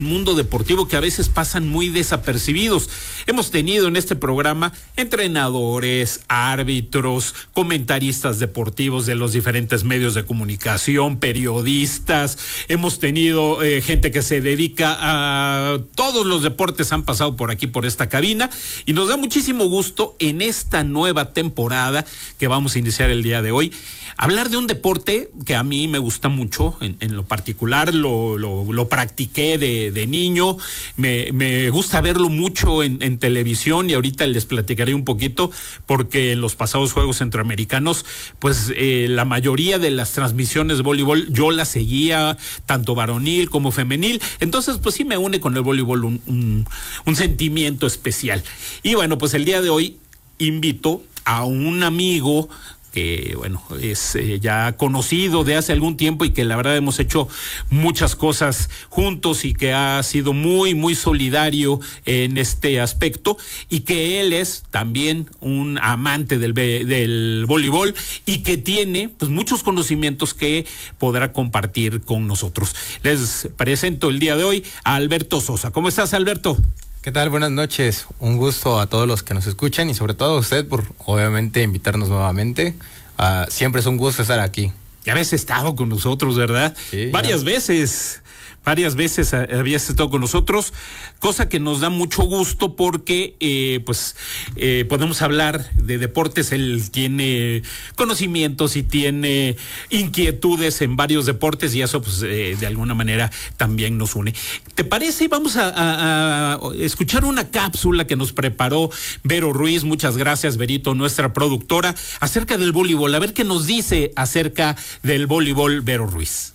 mundo deportivo que a veces pasan muy desapercibidos. Hemos tenido en este programa entrenadores, árbitros, comentaristas deportivos de los diferentes medios de comunicación, periodistas, hemos tenido gente que se dedica a todos los deportes, han pasado por aquí, por esta cabina, y nos da muchísimo gusto en esta nueva temporada que vamos a iniciar el día de hoy, hablar de un deporte que a mí me gusta mucho, en lo particular lo practiqué de niño, me gusta verlo mucho en televisión, y ahorita les platicaré un poquito, porque en los pasados Juegos Centroamericanos, pues la mayoría de las transmisiones de voleibol yo las seguía, tanto varonil como femenil, entonces pues sí me une con el voleibol un sentimiento especial. Y bueno, pues el día de hoy invito a un amigo que bueno, es ya conocido de hace algún tiempo y que la verdad hemos hecho muchas cosas juntos y que ha sido muy, muy solidario en este aspecto, y que él es también un amante del voleibol y que tiene pues muchos conocimientos que podrá compartir con nosotros. Les presento el día de hoy a Alberto Sosa. ¿Cómo estás, Alberto? ¿Qué tal? Buenas noches. Un gusto a todos los que nos escuchan y sobre todo a usted por obviamente invitarnos nuevamente. Siempre es un gusto estar aquí. Ya habías estado con nosotros, ¿verdad? Sí, varias veces habías estado con nosotros, cosa que nos da mucho gusto porque podemos hablar de deportes. Él tiene conocimientos y tiene inquietudes en varios deportes, y eso pues de alguna manera también nos une. ¿Te parece? Vamos a escuchar una cápsula que nos preparó Vero Ruiz. Muchas gracias, Verito, nuestra productora, acerca del voleibol. A ver qué nos dice acerca del voleibol Vero Ruiz.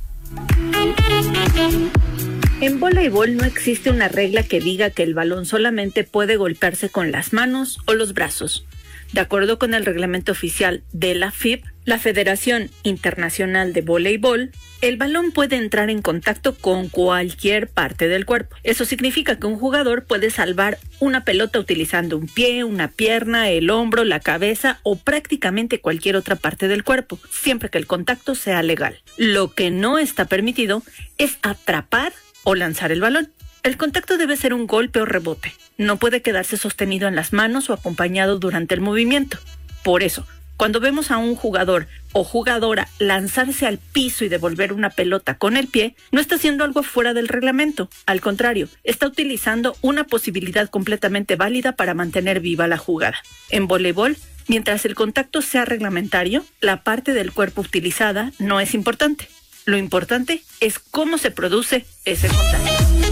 En voleibol no existe una regla que diga que el balón solamente puede golpearse con las manos o los brazos. De acuerdo con el reglamento oficial de la FIB, la Federación Internacional de Voleibol, el balón puede entrar en contacto con cualquier parte del cuerpo. Eso significa que un jugador puede salvar una pelota utilizando un pie, una pierna, el hombro, la cabeza o prácticamente cualquier otra parte del cuerpo, siempre que el contacto sea legal. Lo que no está permitido es atrapar o lanzar el balón. El contacto debe ser un golpe o rebote. No puede quedarse sostenido en las manos o acompañado durante el movimiento. Por eso, cuando vemos a un jugador o jugadora lanzarse al piso y devolver una pelota con el pie, no está haciendo algo fuera del reglamento. Al contrario, está utilizando una posibilidad completamente válida para mantener viva la jugada. En voleibol, mientras el contacto sea reglamentario, la parte del cuerpo utilizada no es importante. Lo importante es cómo se produce ese contacto.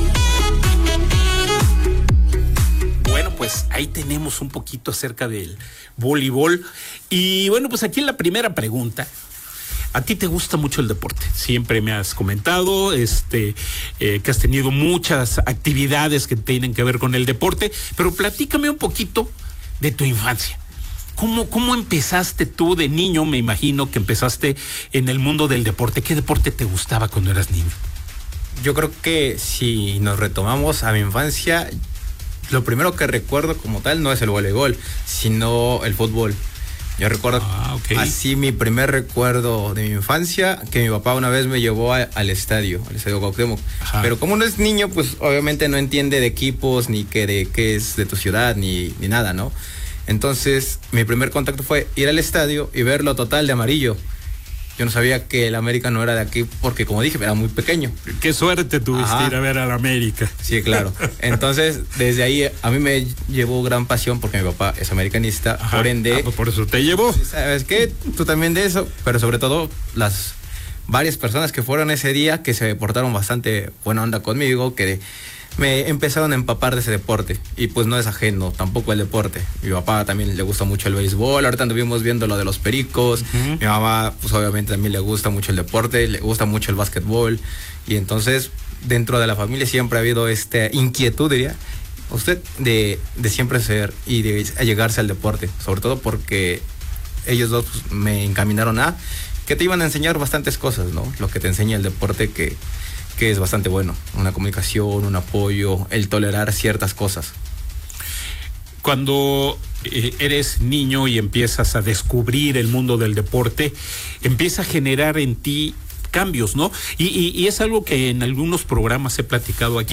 Bueno, pues ahí tenemos un poquito acerca del voleibol. Y bueno, pues aquí en la primera pregunta. ¿A ti te gusta mucho el deporte? Siempre me has comentado que has tenido muchas actividades que tienen que ver con el deporte, pero platícame un poquito de tu infancia. ¿Cómo empezaste tú de niño? Me imagino que empezaste en el mundo del deporte. ¿Qué deporte te gustaba cuando eras niño? Yo creo que si nos retomamos a mi infancia, lo primero que recuerdo como tal no es el voleibol, sino el fútbol. Yo recuerdo así mi primer recuerdo de mi infancia, que mi papá una vez me llevó al estadio Cuauhtémoc. Ajá. Pero como uno es niño, pues obviamente no entiende de equipos, ni de qué es de tu ciudad, ni nada, ¿no? Entonces, mi primer contacto fue ir al estadio y verlo total de amarillo. Yo no sabía que el América no era de aquí porque, como dije, era muy pequeño. Qué suerte tuviste ir a ver al América. Sí, claro. Entonces, desde ahí a mí me llevó gran pasión porque mi papá es americanista. Ajá. Por ende... pues por eso te llevó. ¿Sabes qué? Tú también de eso. Pero sobre todo, las varias personas que fueron ese día, que se portaron bastante buena onda conmigo, que me empezaron a empapar de ese deporte, y pues no es ajeno tampoco el deporte. Mi papá también le gusta mucho el béisbol, ahorita anduvimos viendo lo de los Pericos. Mi mamá pues obviamente también le gusta mucho el deporte, le gusta mucho el básquetbol, y entonces dentro de la familia siempre ha habido esta inquietud, diría usted, de siempre ser y de allegarse al deporte, sobre todo porque ellos dos pues, me encaminaron a que te iban a enseñar bastantes cosas, ¿no? Lo que te enseña el deporte que es bastante bueno, una comunicación, un apoyo, el tolerar ciertas cosas. Cuando eres niño y empiezas a descubrir el mundo del deporte, empieza a generar en ti cambios, ¿no? Y es algo que en algunos programas he platicado aquí.